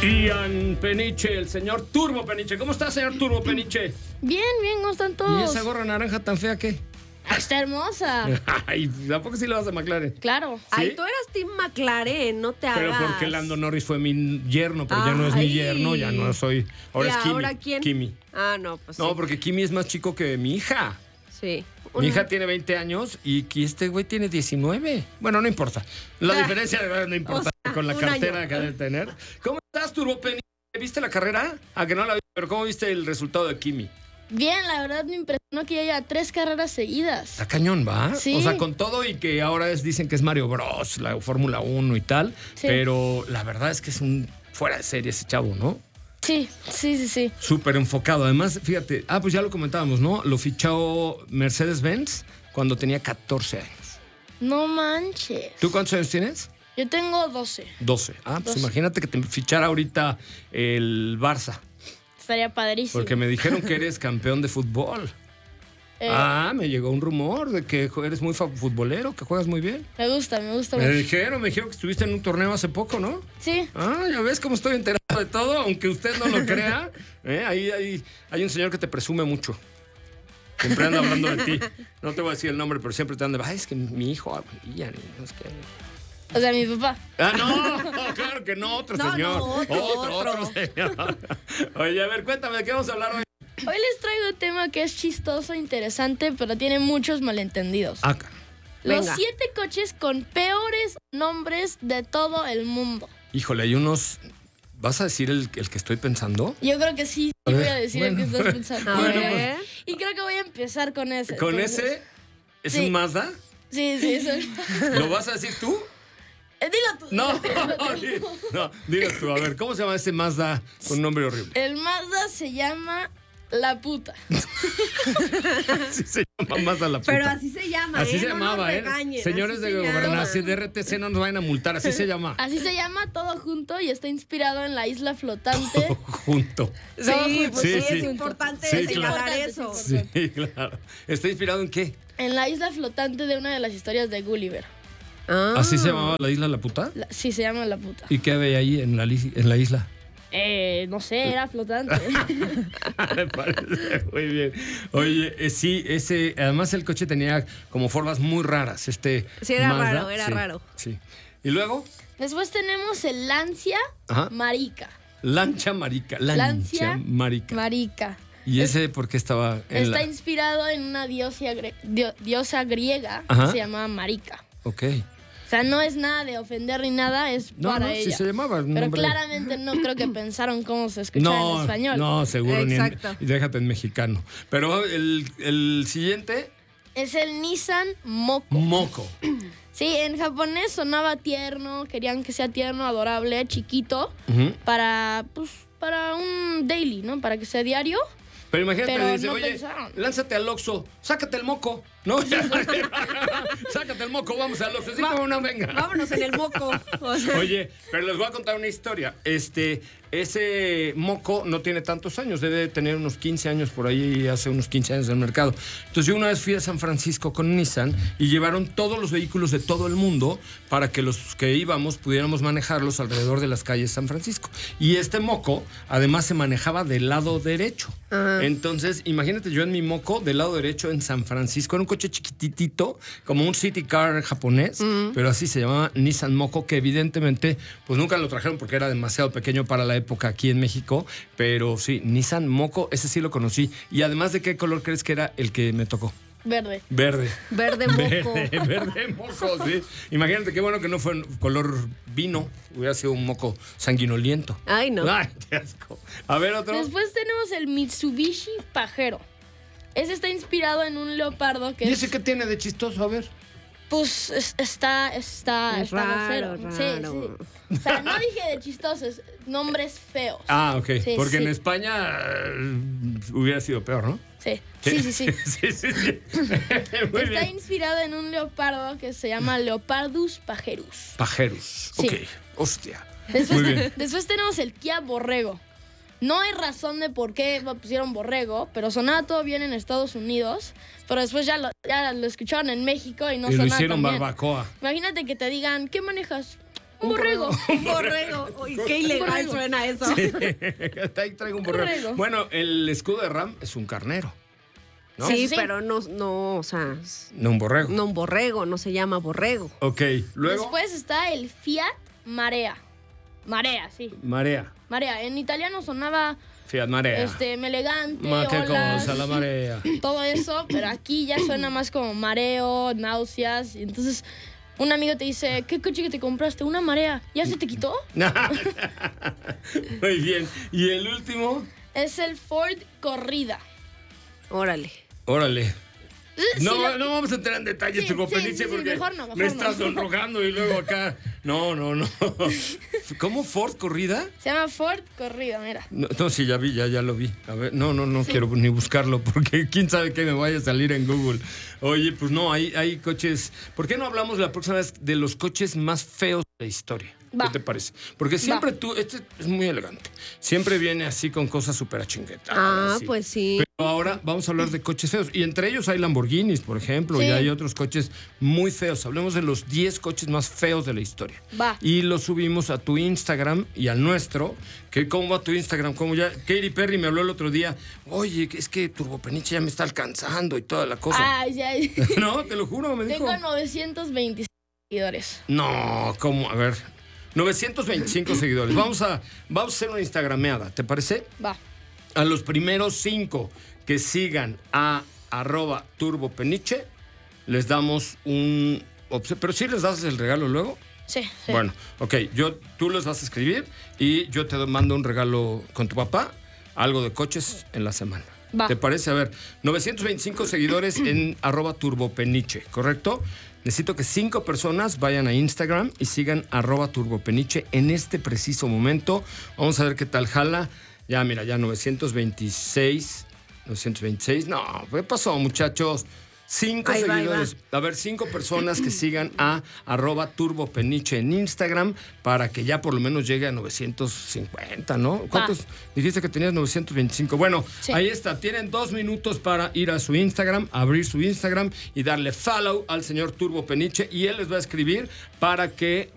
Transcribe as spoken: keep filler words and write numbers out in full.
Ian Peniche, el señor Turbo Peniche. ¿Cómo está, señor Turbo Peniche? Bien, bien, ¿cómo están todos? ¿Y esa gorra naranja tan fea qué? Está hermosa. Ay, ¿a poco sí le vas a McLaren? Claro. ¿Sí? Ay, tú eras Team McLaren, no te hagas. Pero porque Lando Norris fue mi yerno, pero ya no es mi Ay. yerno, ya no soy. Ahora ¿Y es Kimi. ahora quién? Kimi. Ah, no, pues No, sí. porque Kimi es más chico que mi hija. Sí. Mi hija tiene veinte años y que este güey tiene diecinueve. Bueno, no importa. La Ah. diferencia de verdad no importa O sea, con la un cartera año. que debe tener. ¿Cómo estás, Turbo Peniche? ¿Viste la carrera? Ah, que no la vi, pero ¿cómo viste el resultado de Kimi? Bien, la verdad me impresionó que ya haya tres carreras seguidas. Está cañón, ¿va? Sí. O sea, con todo y que ahora es, dicen que es Mario Bros, la Fórmula uno y tal, Sí. pero la verdad es que es un fuera de serie ese chavo, ¿no? Sí, sí, sí, sí. Súper enfocado. Además, fíjate, ah, pues ya lo comentábamos, ¿no? Lo fichó Mercedes-Benz cuando tenía catorce años. No manches. ¿Tú cuántos años tienes? Yo tengo doce. doce. Ah, pues doce. imagínate que te fichara ahorita el Barça, Estaría padrísimo. porque me dijeron que eres campeón de fútbol. Eh, Ah, me llegó un rumor de que eres muy fa- futbolero, que juegas muy bien. Me gusta, me gusta Me mucho. dijeron, me dijeron que estuviste en un torneo hace poco, ¿no? Sí. Ah, ya ves cómo estoy enterado de todo, aunque usted no lo crea. ¿eh? Ahí, ahí hay un señor que te presume mucho. Siempre anda hablando de ti. No te voy a decir el nombre, pero siempre te anda, ay, es que mi hijo, Ian, no es que... O sea, mi papá. Ah, no, claro que no, otro No, señor. no, otro, otro, otro. otro señor. Oye, a ver, cuéntame, ¿de qué vamos a hablar hoy? Hoy les traigo un tema que es chistoso, interesante, pero tiene muchos malentendidos. Acá. Los venga. siete coches con peores nombres de todo el mundo. Híjole, hay unos... ¿Vas a decir el, el que estoy pensando? Yo creo que sí, sí voy a decir el que Bueno. estás pensando. A Bueno, ver. Y creo que voy a empezar con ese. ¿Con entonces. ese? ¿Es Sí. un Mazda? Sí, sí, eso. Eh, ¿Lo vas a decir tú? dilo tú. No, no, dilo tú. A ver, ¿cómo se llama ese Mazda con un nombre horrible? El Mazda se llama La Puta. Sí se llama Mazda la puta. Pero así se llama, Así ¿eh? se No nos llamaba, ¿eh? regañen, Señores así de se llama. gobernación de R T C no nos vayan a multar, así se llama. Así se llama todo junto y está inspirado en la isla flotante. Junto. Sí, pues Sí, sí, sí. es importante Sí, señalar claro. eso. Sí. Sí, claro. ¿Está inspirado en qué? En la isla flotante de una de las historias de Gulliver. Ah. ¿Así se llamaba la isla La Puta? La- sí, se llama La Puta. ¿Y qué había ahí en la, li- en la isla? Eh, no sé, era flotante. Me parece muy bien. Oye, eh, sí, ese, además el coche tenía como formas muy raras. Este Sí, era Mazda, raro, era sí, raro. Sí. Y luego, Después tenemos el Lancia Ajá. Marica. lancha marica. Lancha Lancia marica. Marica. ¿Y ese por qué estaba en Está la... inspirado en una diosa, gre- dio- diosa griega Ajá. que se llamaba Marica. Ok. O sea, no es nada de ofender ni nada, es No, para no, ella. sí se llamaba. un Pero nombre- claramente no creo que pensaron cómo se escuchaba No, en español. no, seguro ni en, Exacto. y déjate en mexicano. Pero el, el siguiente, Es el Nissan Moko. moco. Sí, en japonés sonaba tierno, querían que sea tierno, adorable, chiquito, Ujú. para, pues, para un daily, ¿no? Para que sea diario. Pero imagínate, Pero dice, no oye, pensaron. lánzate al Oxxo, sácate el moco, ¿no? Sácate el moco, vamos al Oxxo, sí, Va- como no, venga. Vámonos en el moco. O sea, Oye, pero les voy a contar una historia. Este, ese moco no tiene tantos años, debe tener unos quince años por ahí, hace unos quince años en el mercado. Entonces yo una vez fui a San Francisco con Nissan y llevaron todos los vehículos de todo el mundo para que los que íbamos pudiéramos manejarlos alrededor de las calles de San Francisco. Y este moco, además, se manejaba del lado derecho. Entonces, imagínate yo en mi moco del lado derecho en San Francisco, era un coche chiquititito, como un city car japonés, pero así se llamaba Nissan Moco, que evidentemente, pues nunca lo trajeron porque era demasiado pequeño para la época aquí en México, pero sí, Nissan Moco, ese sí lo conocí. Y además, ¿de qué color crees que era el que me tocó? Verde. Verde. verde moco. Verde, verde moco, sí. Imagínate qué bueno que no fue en color vino, hubiera sido un moco sanguinoliento. Ay, no. Ay, qué asco. A ver, otro. Después tenemos el Mitsubishi Pajero. Ese está inspirado en un leopardo que ¿Y es, ese qué tiene de chistoso? A ver. pues es- está, está, Es está raro, grosero. raro. Sí, sí. O sea, no dije de chistosos, nombres feos. Ah, ok. Sí, Porque sí. en España eh, hubiera sido peor, ¿no? Sí, sí, sí, sí. sí, sí, sí. Muy Está bien. inspirado en un leopardo que se llama Leopardus pajerus. Pajeros. Sí. Ok. Hostia. Después, Muy bien. después tenemos el Kia Borrego. No hay razón de por qué lo pusieron borrego, pero sonaba todo bien en Estados Unidos. Pero después ya lo, ya lo escucharon en México y no Y lo sonaba hicieron tan bien. barbacoa. Imagínate que te digan, ¿qué manejas? Un borrego. Un borrego. Uy, qué ilegal borrego. suena eso. Ahí traigo un borrego. Borrego. Bueno, el escudo de Ram es un carnero, ¿no? Sí, Sí. pero no, no, o sea, No un borrego. no un borrego, no se llama borrego. Ok, luego. Después está el Fiat Marea. Marea, sí. Marea. Marea. En italiano sonaba Fiat Marea. este, melegante, Ma qué olas, cosa, la marea. todo eso, pero aquí ya suena más como mareo, náuseas. Y entonces un amigo te dice, ¿qué coche que te compraste? Una Marea. ¿Ya se te quitó? Muy bien. ¿Y el último? Es el Ford Corrida. Órale. Órale. Sí, No, lo- no vamos a entrar en detalles, Sí, Turbo sí, Peniche, sí, sí, porque mejor no, mejor me no. estás sonrojando y luego acá. No, no, no. ¿Cómo Ford corrida? Se llama Ford Corrida, mira. No, no, sí, ya vi, ya, ya lo vi. A ver, no, no, no quiero ni buscarlo porque quién sabe qué me vaya a salir en Google. Oye, pues no, hay, hay coches. ¿Por qué no hablamos la próxima vez de los coches más feos de la historia? Va. ¿Qué te parece? Porque siempre Va. tú, este es muy elegante. Siempre viene así con cosas súper achinguetadas. Ah, así. pues sí. Pero ahora vamos a hablar de coches feos. Y entre ellos hay Lamborghinis, por ejemplo, Sí. y hay otros coches muy feos. Hablemos de los diez coches más feos de la historia. Va. Y lo subimos a tu Instagram y al nuestro. Que ¿Cómo va tu Instagram? ¿Cómo ya? Katy Perry me habló el otro día. Oye, es que Turbo Peniche ya me está alcanzando y toda la cosa. Ay, ay. No, te lo juro, me dijo. Tengo novecientos veintiséis seguidores. No, ¿cómo? A ver. novecientos veinticinco seguidores. Vamos a, vamos a hacer una instagrameada, ¿te parece? Va. A los primeros cinco que sigan a arroba turbopeniche, les damos un... obse- Pero sí les das el regalo luego. Sí, sí. Bueno, ok, yo, tú les vas a escribir y yo te mando un regalo con tu papá, algo de coches en la semana. Va. ¿Te parece? A ver, novecientos veinticinco seguidores en arroba turbopeniche, ¿correcto? Necesito que cinco personas vayan a Instagram y sigan arroba turbopeniche en este preciso momento. Vamos a ver qué tal jala. Ya, mira, ya novecientos veintiséis. novecientos veintiséis. No, ¿qué pasó, muchachos? Cinco Ahí va, ahí seguidores. A ver, cinco personas que sigan a arroba turbopeniche en Instagram para que ya por lo menos llegue a novecientos cincuenta, ¿no? ¿Cuántos? Dijiste que tenías novecientos veinticinco. Bueno, Sí. ahí está. Tienen dos minutos para ir a su Instagram, abrir su Instagram y darle follow al señor Turbo Peniche y él les va a escribir para que